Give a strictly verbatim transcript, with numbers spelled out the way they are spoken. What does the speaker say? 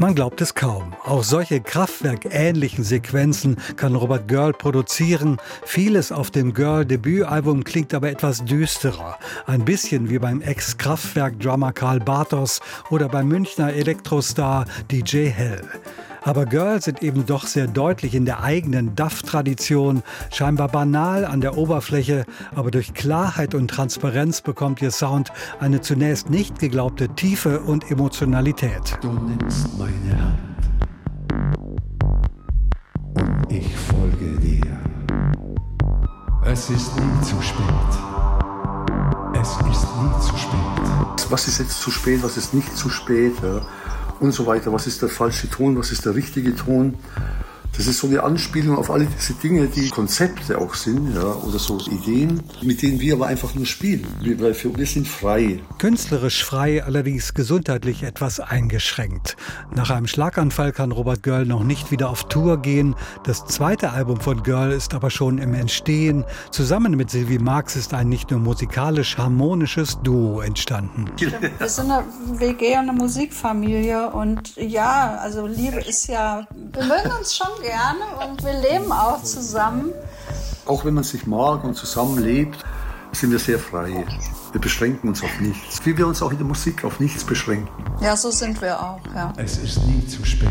Man glaubt es kaum. Auch solche Kraftwerk-ähnlichen Sequenzen kann Robert Girl produzieren. Vieles auf dem Girl-Debütalbum klingt aber etwas düsterer. Ein bisschen wie beim Ex-Kraftwerk-Drummer Karl Bartos oder beim Münchner Elektrostar D J Hell. Aber Girl sind eben doch sehr deutlich in der eigenen Duff-Tradition, scheinbar banal an der Oberfläche, aber durch Klarheit und Transparenz bekommt ihr Sound eine zunächst nicht geglaubte Tiefe und Emotionalität. Du nimmst meine Hand und ich folge dir. Es ist nie zu spät. Es ist nie zu spät. Was ist jetzt zu spät, was ist nicht zu spät? Ja? Und so weiter. Was ist der falsche Ton, was ist der richtige Ton? Das ist so eine Anspielung auf alle diese Dinge, die Konzepte auch sind, ja, oder so Ideen, mit denen wir aber einfach nur spielen, weil wir, wir sind frei. Künstlerisch frei, allerdings gesundheitlich etwas eingeschränkt. Nach einem Schlaganfall kann Robert Girl noch nicht wieder auf Tour gehen. Das zweite Album von Girl ist aber schon im Entstehen. Zusammen mit Sylvie Marx ist ein nicht nur musikalisch harmonisches Duo entstanden. Wir sind eine W G und eine Musikfamilie und ja, also Liebe ist ja, wir mögen uns schon gerne und wir leben auch zusammen. Auch wenn man sich mag und zusammenlebt, sind wir sehr frei. Wir beschränken uns auf nichts. Wie wir uns auch in der Musik auf nichts beschränken. Ja, so sind wir auch, ja. Es ist nie zu spät.